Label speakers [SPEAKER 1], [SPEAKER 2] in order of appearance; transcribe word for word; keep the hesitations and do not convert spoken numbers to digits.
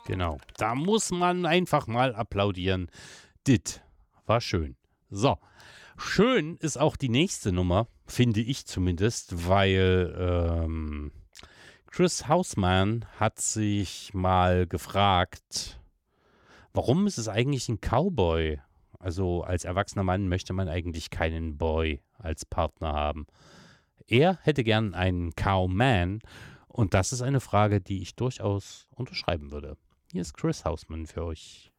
[SPEAKER 1] Genau. Da muss man einfach mal applaudieren. Dit war schön. So. Schön ist auch die nächste Nummer, finde ich zumindest, weil ähm, Chris Houseman hat sich mal gefragt, warum ist es eigentlich ein Cowboy? Also als erwachsener Mann möchte man eigentlich keinen Boy als Partner haben. Er hätte gern einen Cowman und das ist eine Frage, die ich durchaus unterschreiben würde. Hier ist Chris Houseman für euch.